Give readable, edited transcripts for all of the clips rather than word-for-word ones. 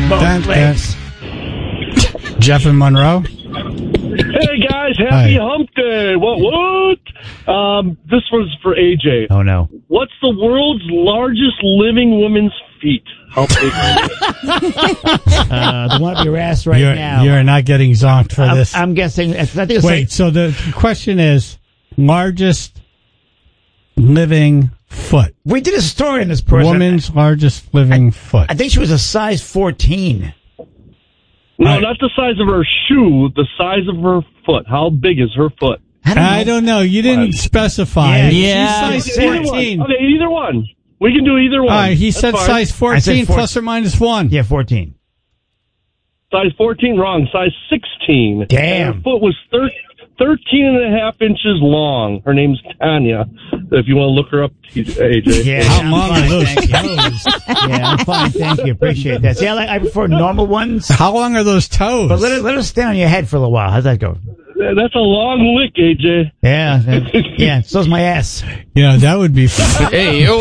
Both legs. Jeff and Monroe. Hey guys, happy hump day. What? This one's for AJ. Oh no. What's the world's largest living woman's feet? How big are The one up your ass right now. You're not getting zonked for this. I'm guessing. I think it's Wait, so the question is largest living foot. We did a story on this person. Woman's largest living foot. I think she was a size 14. No, not the size of her shoe, the size of her foot. How big is her foot? I don't know. You didn't specify. Yeah. She's size 14. Okay, either one. We can do either one. All right, he That's said fine. size 14 plus or minus 1. Yeah, 14. Size 14, wrong. Size 16. Damn. And her foot was 13 and a half inches long. Her name's Tanya. If you want to look her up, AJ. Yeah, How long are those toes? Yeah, I'm fine. Thank you. Appreciate that. See, I prefer normal ones. How long are those toes? But let us stand on your head for a little while. How's that go? That's a long lick, AJ. Yeah. Yeah, so's my ass. Yeah, that would be Hey, yo.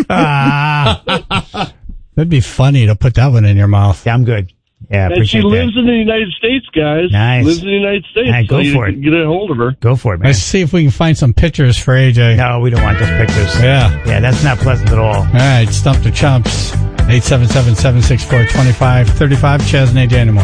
that'd be funny to put that one in your mouth. Yeah, I'm good. Yeah, And she appreciate lives that. in the United States, guys. Nice. Lives in the United States. All right, go so for you it. Get a hold of her. Go for it, man. Let's see if we can find some pictures for AJ. No, we don't want those pictures. Yeah. Yeah, that's not pleasant at all. All right, Stump the Chumps. 877-764-2535. Chaz and AJ in the morning.